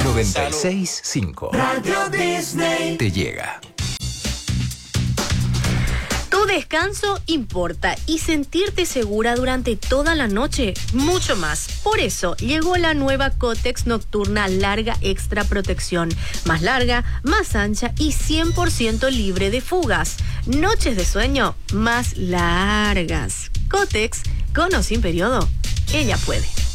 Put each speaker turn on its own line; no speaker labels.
96.5 Radio Disney te llega.
Tu descanso importa y sentirte segura durante toda la noche, mucho más. Por eso llegó la nueva Kotex Nocturna Larga Extra Protección. Más larga, más ancha y 100% libre de fugas. Noches de sueño más largas. Kotex, con o sin periodo, ella puede.